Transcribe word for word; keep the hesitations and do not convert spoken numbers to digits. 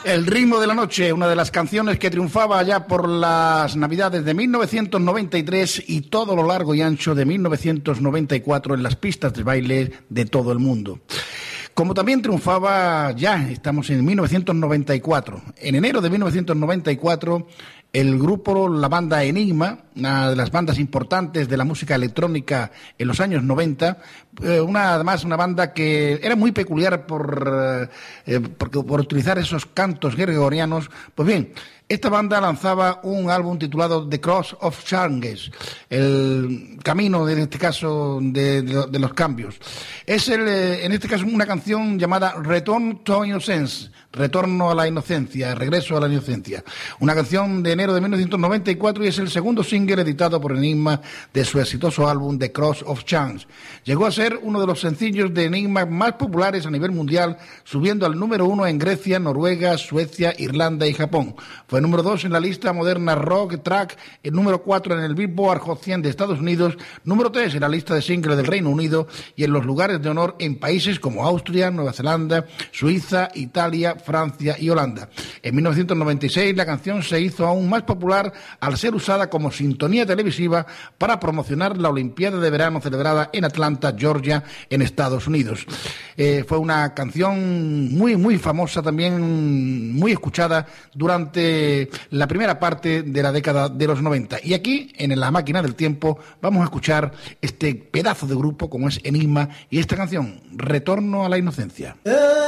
El ritmo de la noche, una de las canciones que triunfaba allá por las Navidades de mil novecientos noventa y tres y todo lo largo y ancho de mil novecientos noventa y cuatro en las pistas de baile de todo el mundo. Como también triunfaba ya, estamos en mil novecientos noventa y cuatro. En enero de mil novecientos noventa y cuatro, el grupo, la banda Enigma, una de las bandas importantes de la música electrónica en los años noventa, eh, una además una banda que era muy peculiar por, eh, por, por utilizar esos cantos gregorianos. Pues bien, esta banda lanzaba un álbum titulado The Cross of Changes, el camino, en este caso, de, de, de los cambios. Es, el, en este caso, una canción llamada Return to Innocence, Retorno a la Inocencia, Regreso a la Inocencia. Una canción de enero de mil novecientos noventa y cuatro y es el segundo single editado por Enigma de su exitoso álbum The Cross of Changes. Llegó a ser uno de los sencillos de Enigma más populares a nivel mundial, subiendo al número uno en Grecia, Noruega, Suecia, Irlanda y Japón. Fue número dos en la lista moderna Rock Track, el número cuatro en el Billboard Hot cien de Estados Unidos, número tres en la lista de singles del Reino Unido y en los lugares de honor en países como Austria, Nueva Zelanda, Suiza, Italia, Francia y Holanda. En mil novecientos noventa y seis la canción se hizo aún más popular al ser usada como sintonía televisiva para promocionar la Olimpiada de Verano celebrada en Atlanta, Georgia, en Estados Unidos. Eh, fue una canción muy, muy famosa, también muy escuchada durante la primera parte de la década de los noventa. Y aquí, en la máquina del tiempo, vamos a escuchar este pedazo de grupo como es Enigma y esta canción, Retorno a la Inocencia.